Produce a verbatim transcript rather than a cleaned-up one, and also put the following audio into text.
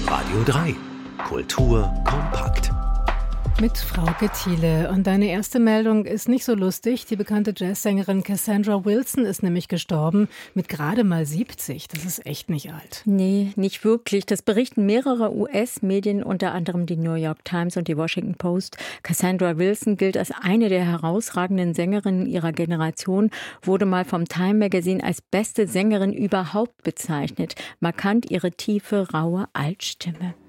Radio drei. Kultur kompakt. Mit Frauke Thiele. Und deine erste Meldung ist nicht so lustig. Die bekannte Jazzsängerin Cassandra Wilson ist nämlich gestorben mit gerade mal siebzig. Das ist echt nicht alt. Nee, nicht wirklich. Das berichten mehrere U S-Medien, unter anderem die New York Times und die Washington Post. Cassandra Wilson gilt als eine der herausragenden Sängerinnen ihrer Generation, wurde mal vom Time Magazine als beste Sängerin überhaupt bezeichnet. Markant ihre tiefe, raue Altstimme.